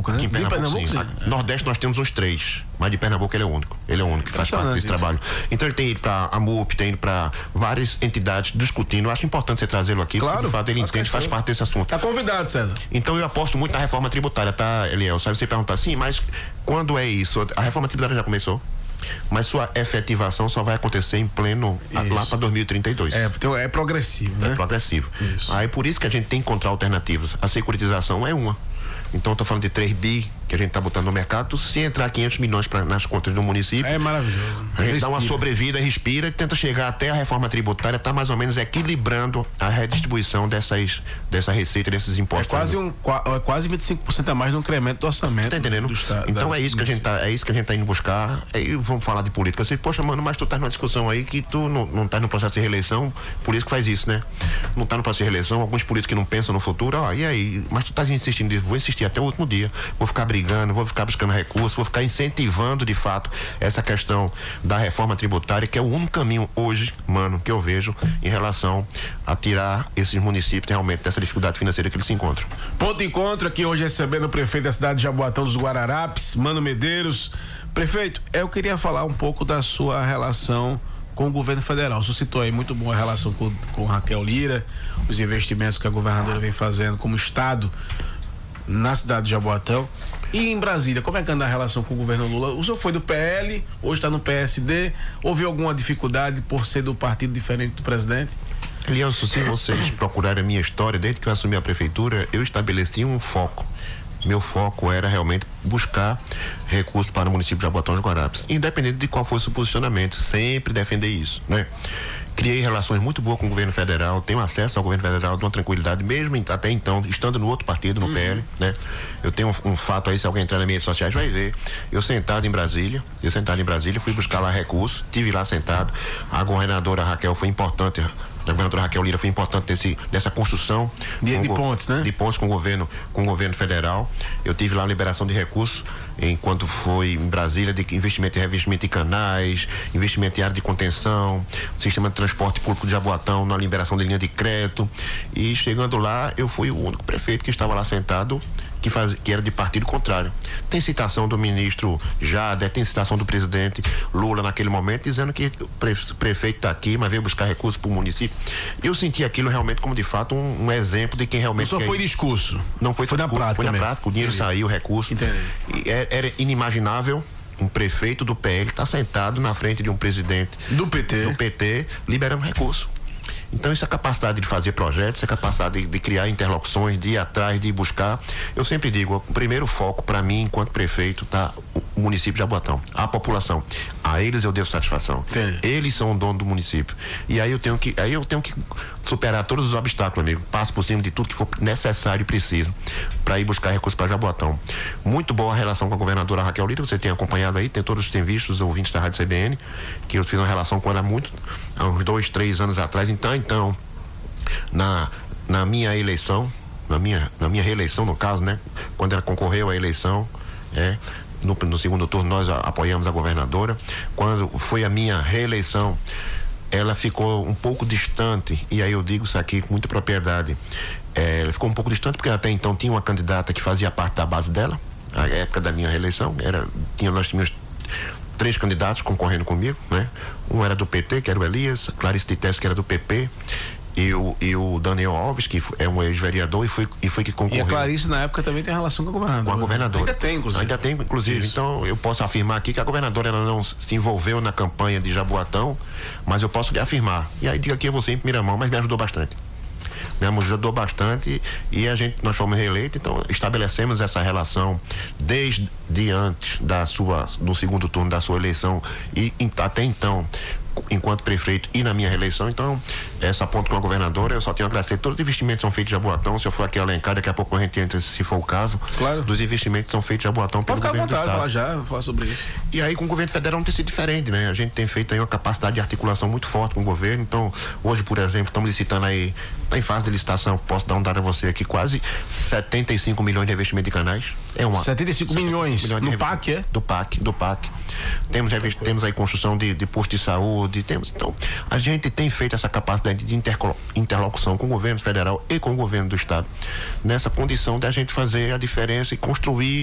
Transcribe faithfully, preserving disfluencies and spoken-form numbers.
Pernambuco, né? Aqui em Pernambuco, Pernambuco sim. sim. Nordeste nós temos os três, mas de Pernambuco ele é o único. Ele é o único que faz parte desse trabalho. Então ele tem ido para a M U P, tem ido para várias entidades discutindo. Eu acho importante você trazê-lo aqui, claro, porque de fato ele entende, faz parte desse assunto. Tá convidado, César. Então eu aposto muito na reforma tributária, tá, Eliel? Sabe, você perguntar assim, mas quando é isso? A reforma tributária já começou? Mas sua efetivação só vai acontecer em pleno isso. lá para dois mil e trinta e dois. É, então é progressivo, né? É progressivo. Isso. Aí por isso que a gente tem que encontrar alternativas. A securitização é uma. Então eu tô falando de três bi que a gente tá botando no mercado. Se entrar quinhentos milhões pra, nas contas do município, é maravilhoso. A gente respira. Dá uma sobrevida, respira e tenta chegar até a reforma tributária, tá mais ou menos equilibrando a redistribuição dessas, dessa receita, desses impostos. É quase um é quase vinte e cinco por cento a mais do incremento do orçamento. Tá entendendo? Do estado, então da, é isso que a gente tá, é isso que a gente tá indo buscar. Aí vamos falar de política. Você, poxa, mano, mas tu tá numa discussão aí que tu não, não tá no processo de reeleição, por isso que faz isso, né? Não tá no processo de reeleição, alguns políticos que não pensam no futuro, ó, e aí? Mas tu tá insistindo nisso, vou insistir até o último dia. Vou ficar brigando, vou ficar buscando recursos, vou ficar incentivando de fato essa questão da reforma tributária, que é o único caminho hoje, mano, que eu vejo em relação a tirar esses municípios realmente dessa dificuldade financeira que eles se encontram. Ponto de encontro aqui hoje recebendo o prefeito da cidade de Jaboatão dos Guararapes, Mano Medeiros. Prefeito, eu queria falar um pouco da sua relação com o governo federal. Você citou aí muito boa relação com, com Raquel Lira, os investimentos que a governadora vem fazendo como estado na cidade de Jaboatão. E em Brasília, como é que anda a relação com o governo Lula? O senhor foi do P L, hoje está no P S D. Houve alguma dificuldade por ser do partido diferente do presidente? Elielso, se vocês procurarem a minha história, desde que eu assumi a prefeitura, eu estabeleci um foco. Meu foco era realmente buscar recursos para o município de Jaboatão dos Guararapes, independente de qual fosse o posicionamento, sempre defender isso, né? Criei relações muito boas com o governo federal, tenho acesso ao governo federal de uma tranquilidade, mesmo até então, estando no outro partido, no uhum. P L, né? Eu tenho um, um fato aí, se alguém entrar nas minhas redes sociais vai ver, eu sentado em Brasília, eu sentado em Brasília, fui buscar lá recursos, tive lá sentado, a governadora Raquel foi importante, a governadora Raquel Lira foi importante nesse, nessa construção de, de go, pontes, né? De pontes com o governo, com o governo federal. Eu tive lá a liberação de recursos enquanto foi em Brasília, de investimento em revestimento de canais, investimento em área de contenção, sistema de transporte público de Jaboatão, na liberação de linha de crédito. E chegando lá, eu fui o único prefeito que estava lá sentado que, faz, que era de partido contrário. Tem citação do ministro Jader, tem citação do presidente Lula naquele momento, dizendo que o prefeito está aqui, mas veio buscar recursos para o município. Eu senti aquilo realmente como, de fato, um, um exemplo de quem realmente... Só foi discurso? Não foi, foi discurso, na prática Foi na mesmo. prática, o dinheiro Entendi. Saiu, o recurso. Entendi. E era, era inimaginável um prefeito do P L estar tá sentado na frente de um presidente do P T, do P T liberando recurso. Então, essa capacidade de fazer projetos, essa capacidade de, de criar interlocuções, de ir atrás, de buscar. Eu sempre digo, o primeiro foco para mim, enquanto prefeito, tá o município de Jaboatão, a população. A eles eu devo satisfação. Entendi. Eles são o dono do município. E aí eu tenho que, aí eu tenho que superar todos os obstáculos, amigo. Passo por cima de tudo que for necessário e preciso para ir buscar recursos para Jaboatão. Muito boa a relação com a governadora Raquel Lira, você tem acompanhado aí, tem todos têm visto, os ouvintes da Rádio C B N, que eu fiz uma relação com ela há muito, há uns dois, três anos atrás. Então, então, na, na minha eleição, na minha, na minha reeleição, no caso, né? Quando ela concorreu à eleição, é, no, no segundo turno nós a, apoiamos a governadora. Quando foi a minha reeleição, ela ficou um pouco distante, e aí eu digo isso aqui com muita propriedade, é, ela ficou um pouco distante porque até então tinha uma candidata que fazia parte da base dela, na época da minha reeleição, era, tinha, nós tínhamos três candidatos concorrendo comigo, né? Um era do P T, que era o Elias, Clarice de Teste, que era do P P, e o, e o Daniel Alves, que é um ex-vereador, e foi, e foi que concorreu. E a Clarice, na época, também tem relação com a governadora. Com a governadora. Ainda tem, inclusive. Ainda tem, inclusive. Isso. Então, eu posso afirmar aqui que a governadora ela não se envolveu na campanha de Jaboatão, mas eu posso lhe afirmar. E aí, digo aqui a você em primeira mão, mas me ajudou bastante. Me ajudou bastante e a gente, nós fomos reeleitos, então estabelecemos essa relação desde antes da sua, no segundo turno da sua eleição e até então, enquanto prefeito e na minha reeleição. Então, essa ponto com a governadora, eu só tenho a agradecer. Todos os investimentos são feitos em Jaboatão. Se eu for aqui alencar, daqui a pouco a gente entra, se for o caso. Claro. Dos investimentos são feitos em Jaboatão. Pode ficar à vontade, falar já, falar sobre isso. E aí, com o governo federal não tem sido diferente, né? A gente tem feito aí uma capacidade de articulação muito forte com o governo. Então, hoje, por exemplo, estamos licitando aí, está em fase de licitação, posso dar um dado a você aqui, quase setenta e cinco milhões de investimento de canais. É uma, setenta e cinco milhões, milhões no P A C, é? Do P A C, do P A C. Temos, temos aí construção de, de posto de saúde, temos, então, a gente tem feito essa capacidade de interlocução com o governo federal e com o governo do estado, nessa condição de a gente fazer a diferença e construir